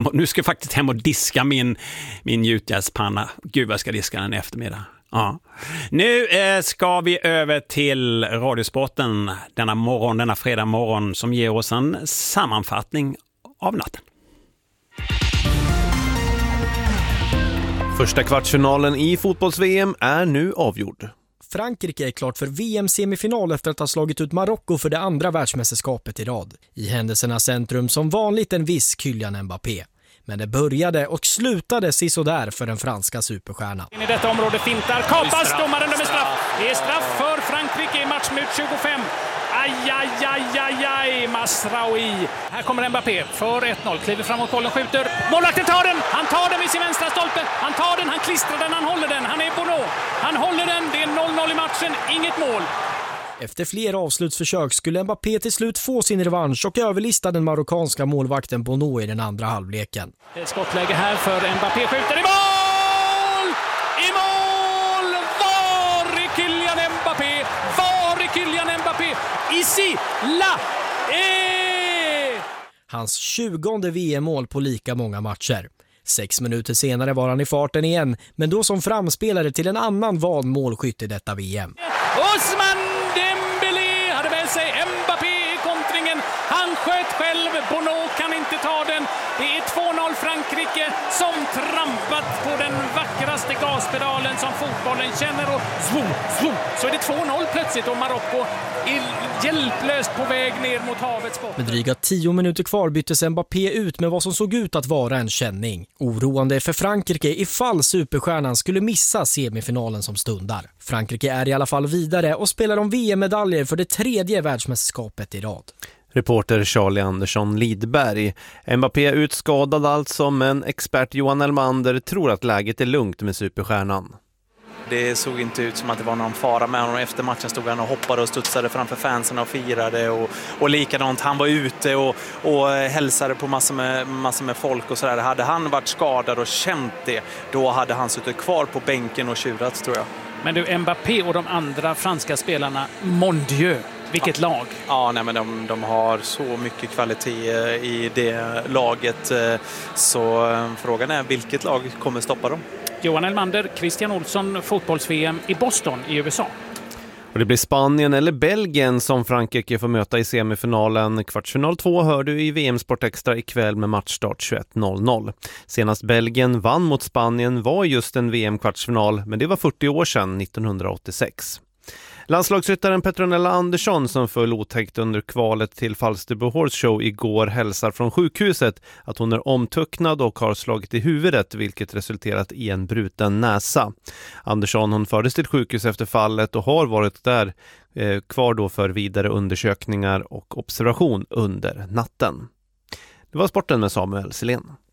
Nu ska jag faktiskt hem och diska min gjutjärnspanna. Gud, vad ska diska den i eftermiddag. Ja. Nu ska vi över till Radiosporten denna fredag morgon som ger oss en sammanfattning av natten. Första kvartsfinalen i fotbolls-VM är nu avgjord. Frankrike är klart för VM-semifinal efter att ha slagit ut Marocko för det andra världsmästerskapet i rad. I händelsernas centrum som vanligt en viss Kylian Mbappé. Men det började och slutade sisådär för den franska superstjärnan. I detta område fintar, kapas, domaren dömer straff. Det är straff för Frankrike i matchminut 25. Aj, Masraoui. Här kommer Mbappé för 1-0, kliver framåt bollen, skjuter. Målvakten tar den, han tar den vid sin vänstra stolpe. Han tar den, han klistrar den, han håller den. Han är Bono, han håller den, det är 0-0 i matchen, inget mål. Efter flera avslutsförsök skulle Mbappé till slut få sin revansch och överlista den marockanska målvakten Bono i den andra halvleken. Det är skottläge här för Mbappé, skjuter i mål! I mål! Var är Kylian Mbappé? Var är Kylian Mbappé? Ici, là, Hans 20:e VM-mål på lika många matcher. 6 minuter senare var han i farten igen, men då som framspelare till en annan vald målskytt i detta VM. Osman Dembélé hade väl sig Mbappé i kontringen. Han sköt själv, Bono kan inte ta den. Det är 2-0 Frankrike som trampat på den vackraste gaspedalen som fotbollen känner och så är det 2-0 plötsligt och Marocko är hjälplöst på väg ner mot havets botten. Med dryga 10 minuter kvar byttes Mbappé ut med vad som såg ut att vara en känning. Oroande för Frankrike ifall superstjärnan skulle missa semifinalen som stundar. Frankrike är i alla fall vidare och spelar om VM-medaljer för det 3:e världsmästerskapet i rad. Reporter Charlie Andersson Lidberg. Mbappé är utskadad alltså, men expert Johan Elmander tror att läget är lugnt med superstjärnan. Det såg inte ut som att det var någon fara med honom. Efter matchen stod han och hoppade och studsade framför fansen och firade. Och likadant, han var ute och hälsade på massor med folk och sådär. Hade han varit skadad och känt det, då hade han suttit kvar på bänken och tjurat, tror jag. Men du, Mbappé och de andra franska spelarna, mon Dieu, vilket lag. Ja, nej, men de har så mycket kvalitet i det laget. Så frågan är vilket lag kommer stoppa dem. Johan Elmander, Christian Olsson, fotbolls-VM i Boston i USA. Och det blir Spanien eller Belgien som Frankrike får möta i semifinalen. Kvartsfinal 2 hör du i VM Sport Extra ikväll med matchstart 21.00. Senast Belgien vann mot Spanien var just en VM-kvartsfinal, men det var 40 år sedan, 1986. Landslagsryttaren Petronella Andersson som föll otäckt under kvalet till Falsterbo Horse Show igår hälsar från sjukhuset att hon är omtucknad och har slagit i huvudet, vilket resulterat i en bruten näsa. Andersson hon fördes till sjukhus efter fallet och har varit där kvar då för vidare undersökningar och observation under natten. Det var sporten med Samuel Silén.